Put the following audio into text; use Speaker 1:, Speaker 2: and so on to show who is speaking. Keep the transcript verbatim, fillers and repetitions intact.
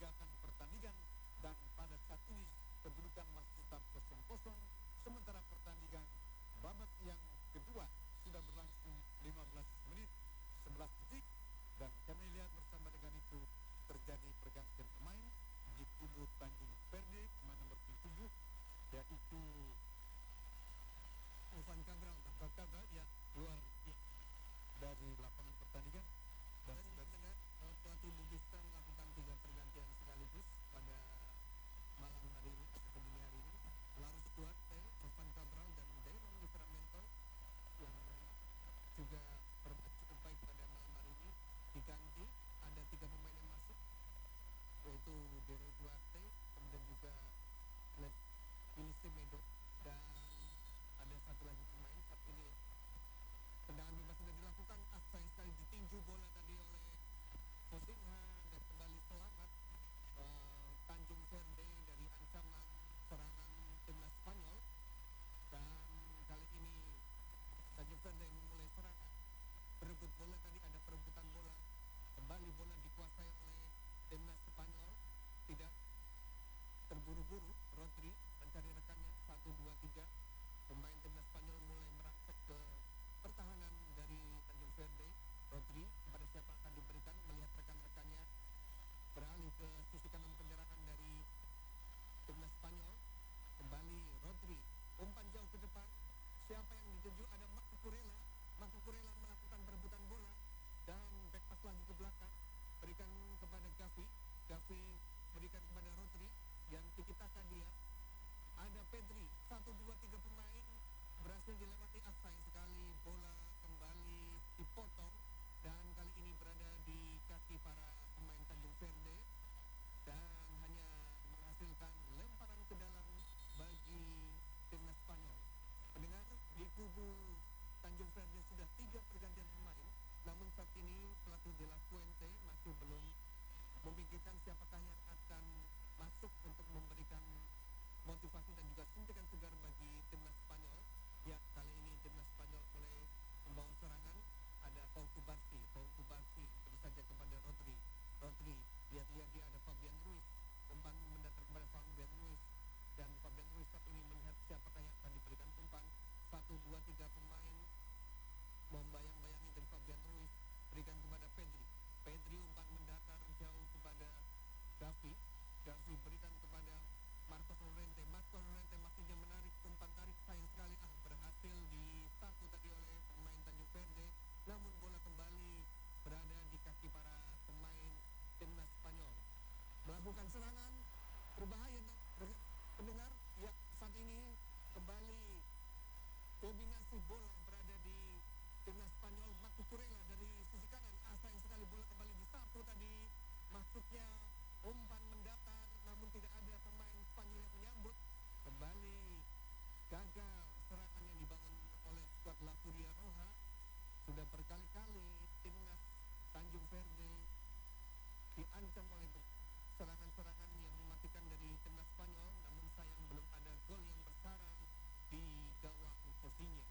Speaker 1: mempertigakan pertandingan dan pada saat ini kedudukan masih tetap kosong kosong. Sementara pertandingan babak yang kedua sudah berlangsung lima belas menit sebelas detik dan kami lihat bersama dengan itu terjadi pergantian pemain di kubu Tanjung Verde, pemain nomor tujuh yaitu Ovan Cabral. Cabral ya keluar ya, dari lapangan pertandingan dan, dan sudah dengar uh, pelatih Bugista melakukan tiga pergantian sekaligus pada malam hari ini atau dini hari ini. Larus Duarte, Ovan Cabral dan Dayron Livramento yang juga bermain cukup baik pada malam hari ini diganti. Ada tiga pemain yang masuk yaitu Dayron Duarte, kemudian juga Les Semedo dan ada satu lagi pemain. Saat ini tendangan bebas sudah dilakukan. Ah, sayang sekali ditinju bola tadi oleh Fosinha dan kembali selamat uh, Tanjung Verde dari ancaman serangan timnas Spanyol. Dan kali ini Tanjung Verde memulai serangan, berebut bola, tadi ada perebutan bola, kembali bola dikuasai oleh timnas Spanyol. Tidak terburu-buru, Rodri mencari rekannya, satu, dua, tiga. Pemain timnas Spanyol mulai merangsek ke pertahanan dari Tanjung Verde. Rodri kepada siapa akan diberikan, melihat rekan-rekannya beralih ke sisi kanan penyerangan dari timnas Spanyol. Kembali Rodri, umpan jauh ke depan. Siapa yang dituju? Ada Marco Kurela. Marco Kurela melakukan perebutan bola dan back pass lagi ke belakang, berikan kepada Gavi. Gavi berikan kepada Rodri yang tiki-taka dia. Ada Pedri, satu, dua, tiga pemain berhasil dilewati. Ah, sayang sekali bola kembali dipotong dan kali ini berada di kaki para pemain Tanjung Verde dan hanya menghasilkan lemparan ke dalam bagi timnas Spanyol. Pendengar, di kubu Tanjung Verde sudah tiga pergantian pemain, namun saat ini pelatih De La Fuente masih belum memikirkan siapakah yang akan masuk untuk memberikan motivasi dan juga suntikan segar bagi timnas Spanyol. Ya, kali ini timnas Spanyol mulai membangun serangan. Ada Pau Kubarsi, Pau Kubarsi beri saja kepada Rodri. Rodri, lihat-lihat dia ada Fabian Ruiz. Umpan mendatar kepada Fabian Ruiz dan Fabian Ruiz saat ini melihat siapakah yang akan diberikan umpan. Satu, dua, tiga pemain membayang-bayangi dari Fabian Ruiz, berikan kepada Pedri. Pedri umpan mendatar jauh kepada Gavi. Gavi berikan kepada Marcos Llorente. Marcos Llorente maksudnya menarik umpan tarik, sayang sekali ah, berhasil disapu tadi oleh pemain Tanjung Verde. Namun bola kembali berada di kaki para pemain timnas Spanyol. Melakukan serangan berbahaya pendengar. Ya, saat ini kembali dominasi bola berada di timnas Spanyol. Marco Kurela dari sisi kanan. Ah, sayang sekali bola kembali disapu tadi. Maksudnya umpan mendatar, namun tidak ada pemain Spanyol yang menyambut. Kembali gagal serangan yang dibangun oleh skuad La Furia Roja. Sudah berkali-kali timnas Tanjung Verde diancam oleh serangan-serangan yang mematikan dari timnas Spanyol, namun sayang belum ada gol yang bersarang di gawang Coutinho.